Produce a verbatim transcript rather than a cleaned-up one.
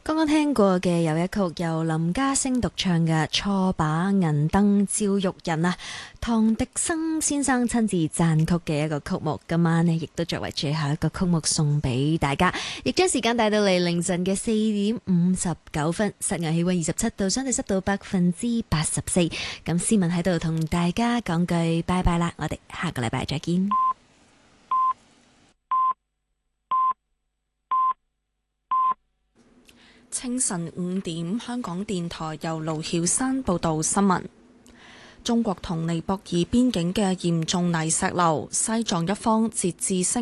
剛剛聽過嘅有一曲由林家聲獨唱嘅《錯把銀燈照玉人》啊，唐迪生先生親自撰曲嘅一個曲目，今晚呢亦都作為最後一個曲目送俾大家，亦將時間帶到嚟凌晨嘅四點五十九分，室外氣溫二十七度，相對濕度百分之八十四。咁思文喺度同大家講句拜拜啦，我哋下個禮拜再見。 清晨五點，香港電台由盧曉山報道新聞。中國同尼泊爾邊境嘅嚴重泥石流，西藏一方截至星